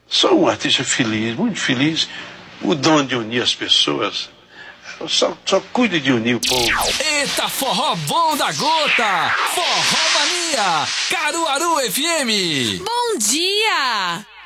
Sou um artista feliz, muito feliz. O dom de unir as pessoas. Eu só cuido de unir o povo. Eita, forró bom da gota! Forró Mania! Caruaru FM! Bom dia!